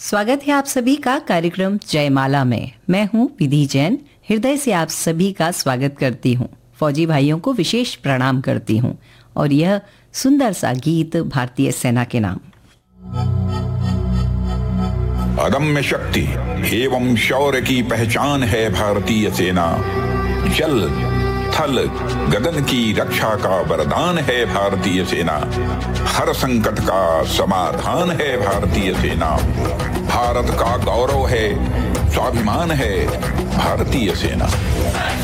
स्वागत है आप सभी का कार्यक्रम जयमाला में। मैं हूं विधि जैन, हृदय से आप सभी का स्वागत करती हूं। फौजी भाइयों को विशेष प्रणाम करती हूं और यह सुंदर सा गीत भारतीय सेना के नाम। अदम्य शक्ति एवं शौर्य की पहचान है भारतीय सेना। जल थल गगन की रक्षा का वरदान है भारतीय सेना। हर संकट का समाधान है भारतीय सेना। भारत का गौरव है, स्वाभिमान है भारतीय सेना।